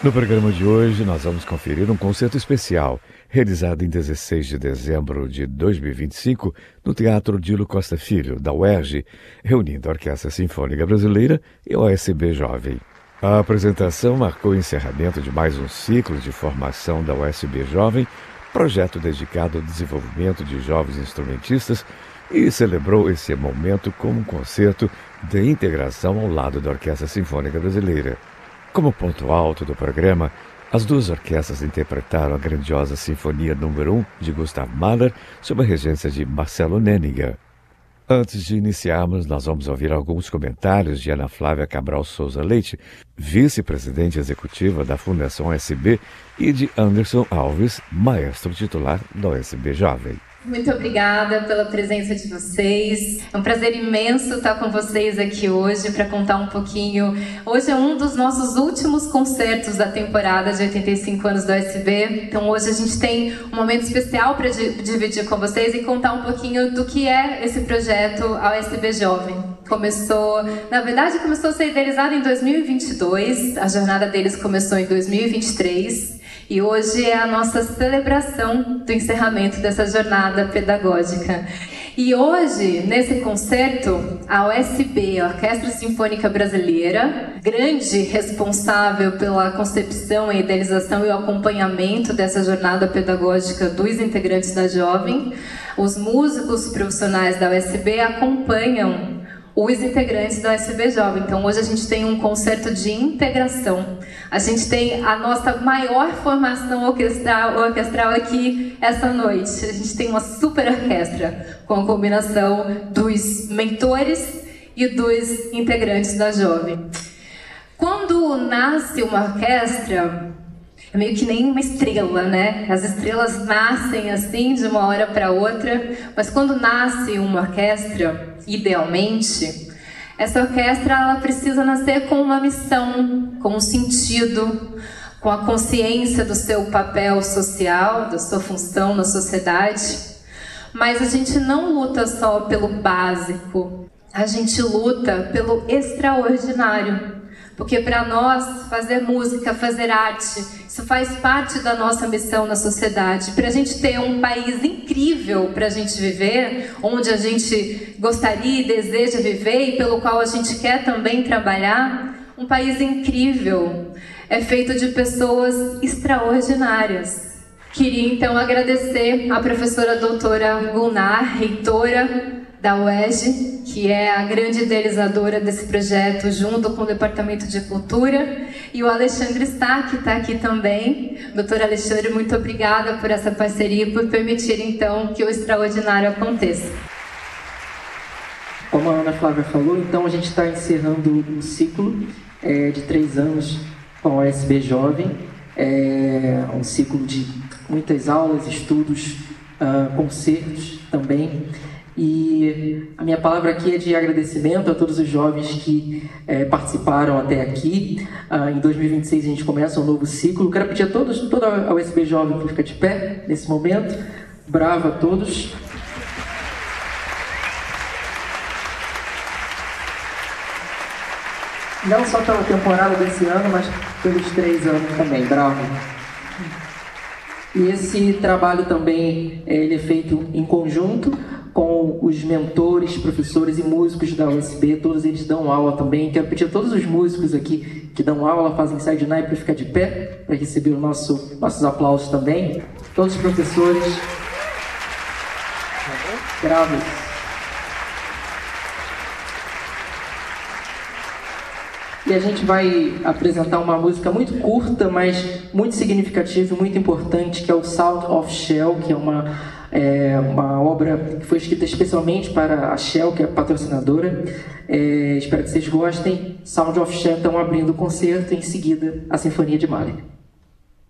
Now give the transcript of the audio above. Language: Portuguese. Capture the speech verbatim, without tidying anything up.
No programa de hoje, nós vamos conferir um concerto especial, realizado em dezesseis de dezembro de dois mil e vinte e cinco, no Teatro Dilo Costa Filho, da U E R J, reunindo a Orquestra Sinfônica Brasileira e a O S B Jovem. A apresentação marcou o encerramento de mais um ciclo de formação da O S B Jovem, projeto dedicado ao desenvolvimento de jovens instrumentistas, e celebrou esse momento como um concerto de integração ao lado da Orquestra Sinfônica Brasileira. Como ponto alto do programa, as duas orquestras interpretaram a grandiosa Sinfonia número um de Gustav Mahler, sob a regência de Marcelo Nenninger. Antes de iniciarmos, nós vamos ouvir alguns comentários de Ana Flávia Cabral Souza Leite, vice-presidente executiva da Fundação O S B, e de Anderson Alves, maestro titular da O S B Jovem. Muito obrigada pela presença de vocês. É um prazer imenso estar com vocês aqui hoje para contar um pouquinho. Hoje é um dos nossos últimos concertos da temporada de oitenta e cinco anos da O S B. Então hoje a gente tem um momento especial para dividir com vocês e contar um pouquinho do que é esse projeto A O S B Jovem. Começou, na verdade, começou a ser idealizado em dois mil e vinte e dois. A jornada deles começou em dois mil e vinte e três. E hoje é a nossa celebração do encerramento dessa jornada pedagógica. E hoje, nesse concerto, a O S B, a Orquestra Sinfônica Brasileira, grande responsável pela concepção, a idealização e o acompanhamento dessa jornada pedagógica dos integrantes da Jovem, os músicos profissionais da O S B acompanham os integrantes da O S B Jovem. Então hoje a gente tem um concerto de integração. A gente tem a nossa maior formação orquestral, orquestral aqui essa noite. A gente tem uma super orquestra com a combinação dos mentores e dos integrantes da Jovem. Quando nasce uma orquestra, é meio que nem uma estrela, né? As estrelas nascem assim de uma hora para outra, mas quando nasce uma orquestra, idealmente, essa orquestra ela precisa nascer com uma missão, com um sentido, com a consciência do seu papel social, da sua função na sociedade. Mas a gente não luta só pelo básico, a gente luta pelo extraordinário. Porque para nós, fazer música, fazer arte, isso faz parte da nossa missão na sociedade. Para a gente ter um país incrível para a gente viver, onde a gente gostaria e deseja viver e pelo qual a gente quer também trabalhar, um país incrível é feito de pessoas extraordinárias. Queria então agradecer à professora doutora Gulnar, reitora da U E R J, que é a grande idealizadora desse projeto, junto com o Departamento de Cultura, e o Alexandre Sá, que está aqui também. Doutor Alexandre, muito obrigada por essa parceria e por permitir, então, que o extraordinário aconteça. Como a Ana Flávia falou, então a gente está encerrando um ciclo é, de três anos com a O S B Jovem, é, um ciclo de muitas aulas, estudos, uh, concertos também. E a minha palavra aqui é de agradecimento a todos os jovens que é, participaram até aqui. Ah, em dois mil e vinte e seis a gente começa um novo ciclo. Quero pedir a todos, toda a U S B Jovem para ficar de pé nesse momento. Bravo a todos. Não só pela temporada desse ano, mas pelos três anos também. Bravo. E esse trabalho também ele é feito em conjunto com os mentores, professores e músicos da U S B, todos eles dão aula também. Quero pedir a todos os músicos aqui que dão aula, fazem side night para ficar de pé, para receber o nosso, nossos aplausos também. Todos os professores, graves. E a gente vai apresentar uma música muito curta, mas muito significativa e muito importante, que é o Sound of Shell, que é uma É uma obra que foi escrita especialmente para a Shell, que é a patrocinadora. É, espero que vocês gostem. Sound of Shell, então, abrindo o concerto, em seguida a Sinfonia de Mahler.